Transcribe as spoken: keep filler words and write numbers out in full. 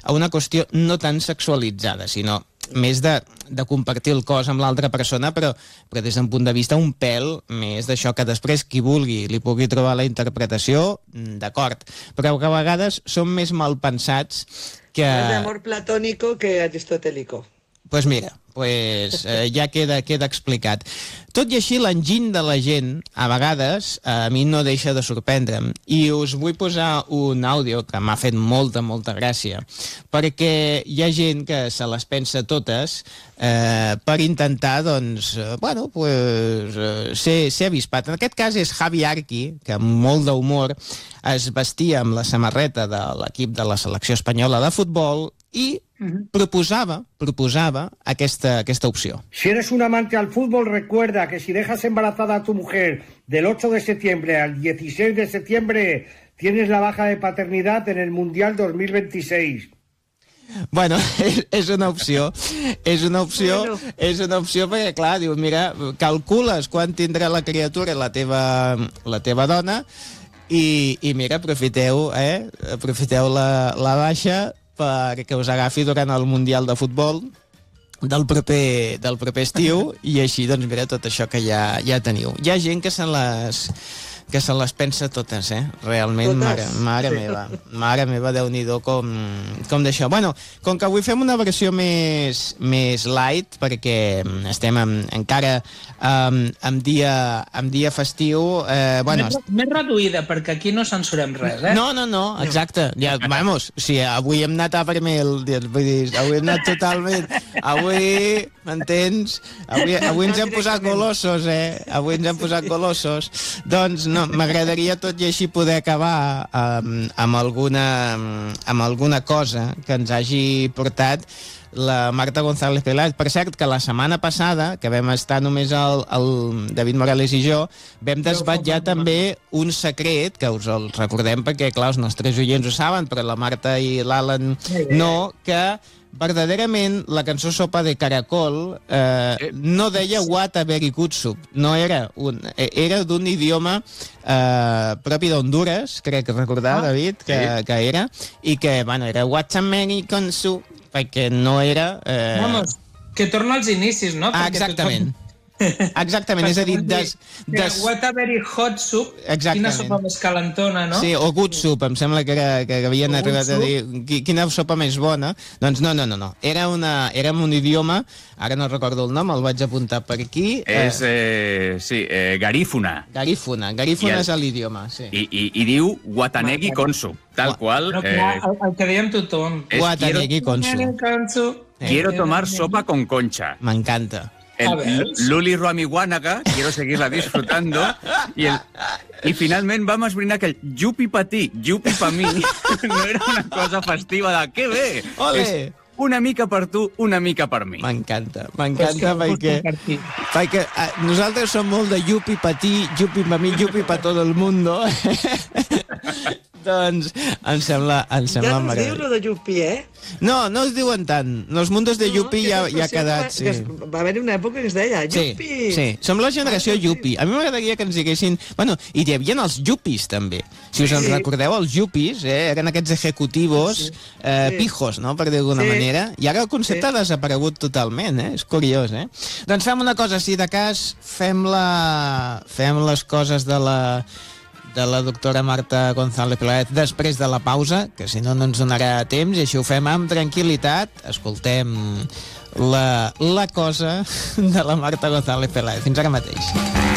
a una qüestió no tan sexualitzada, sinó més de, de compartir el cos amb l'altra persona, però, però des d'un punt de vista un pèl més d'això que després qui vulgui li pugui trobar la interpretació, d'acord, però que a vegades són més mal pensats que... Más de amor platónico que aristotélico. Pues mira, pues, eh, ja queda, queda explicat. Tot i així, l'enginy de la gent, a vegades, a mi no deixa de sorprendre'm. I us vull posar un àudio que m'ha fet molta, molta gràcia, perquè hi ha gent que se les pensa totes eh, per intentar, doncs, eh, bueno, pues, eh, ser, ser avispat. En aquest cas és Javi Arqui, que amb molt d'humor es vestia amb la samarreta de l'equip de la selecció espanyola de futbol i proposava, proposava aquesta, aquesta opció. Si eres un amante al fútbol, recuerda que si dejas embarazada a tu mujer del ocho de septiembre al dieciséis de septiembre, tienes la baja de paternidad en el Mundial dos mil veintiséis. Bueno, és, és una opció, és una opció, Bueno. és una opció perquè, clar, diu, mira, calcules quan tindrà la criatura la teva, la teva dona i, i mira, aprofiteu, eh, aprofiteu la, la baixa perquè us agafi durant el Mundial de Futbol del proper, del proper estiu i així, doncs, mira, tot això que ja, ja teniu. Hi ha gent que se les, que se les pensa totes, eh? Realment, Totes. mare, mare Sí. meva, mare meva, Déu-n'hi-do com, com d'això. Bueno, com que avui fem una versió més, més light, perquè estem en, encara um, en, dia, en dia festiu, eh, bueno... Més, més reduïda, perquè aquí no censurem res, eh? No, no, no, exacte. Ja, vamos, si avui hem anat a primer el dia, vull dir, avui hem anat totalment... Avui, m'entens? Avui, avui ens hem posat golossos, eh? Avui ens hem posat golossos. Doncs no, m'agradaria tot i així poder acabar amb, amb, alguna, amb alguna cosa que ens hagi portat la Marta González Peláez. Per cert, que la setmana passada, que vam estar només el, el David Morales i jo, vam desvetllar també un secret, que us el recordem perquè, clar, els nostres oients ho saben, però la Marta i l'Alan no, que verdaderament la cançó Sopa de Caracol eh, no deia What a very good soup, no era un, era d'un idioma eh, propi d'Honduras, crec recordar, ah, David, que, sí. que era, i que, bueno, era What's American soup, perquè no era... Eh... Vamos, que torna als inicis, no? Ah, exactament. Exactament, és a dir, des... des... What a very hot soup, exactament. Quina sopa més calentona, no? Sí, o good soup, em sembla que, era, que havien arribat a dir quina sopa més bona. Doncs no, no, no, no. Era, una, era un idioma, ara no recordo el nom, el vaig apuntar per aquí. És, eh, sí, eh, garífuna. Garífuna, garífuna el, és l'idioma, sí. I, i, i diu Watanegi Konsu, tal qual. Però clar, el, el que dèiem tothom. Watanegi Konsu. Quiero tomar sopa con concha. M'encanta. El Luli Ruamiguanaga, quiero seguirla disfrutando, y, el, y finalment vam esbrinar que el Yupi pa ti, Yupi pa mi, no era una cosa festiva de què bé! Ole! És una mica per tu, una mica per mi. M'encanta, m'encanta perquè, perquè eh, nosaltres som molt de Yupi pa ti, Yupi pa mi, Yupi pa todo el mundo. Doncs em sembla, em sembla ja no es diu lo de Yupi, eh? No, no es diuen tant. Los mundos de no, Yupi ja, ja ha quedat, sí. Va haver una època que es deia Yupi. Sí, sí. Som la generació ah, Yupi. A mi m'agradaria que ens diguessin... Bueno, i hi havia els Yupis, també. Si us en sí. recordeu, els Yupis, eh, eren aquests ejecutivos sí. eh, sí. pijos, no?, per dir d'alguna sí. manera. I ara el concepte sí. ha desaparegut totalment, eh? És curiós, eh? Doncs fem una cosa, si de cas fem, la... fem les coses de la... de la doctora Marta González Peláez després de la pausa, que si no no ens donarà temps, i així ho fem amb tranquil·litat. Escoltem la, la cosa de la Marta González Peláez. Fins ara mateix.